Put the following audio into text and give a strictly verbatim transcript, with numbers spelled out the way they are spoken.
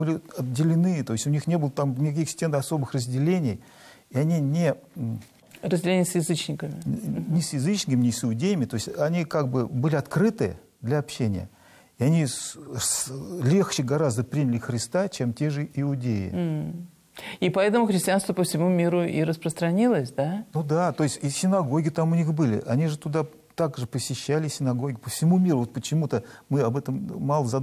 были отделены, то есть у них не было там никаких стен особых разделений, и они не... Разделение с язычниками. Не с язычниками, не с иудеями, то есть они как бы были открыты для общения, и они с, с, легче гораздо приняли Христа, чем те же иудеи. Mm. И поэтому христианство по всему миру и распространилось, да? Ну да, то есть и синагоги там у них были, они же туда также посещали синагоги по всему миру, вот почему-то мы об этом мало задумывались.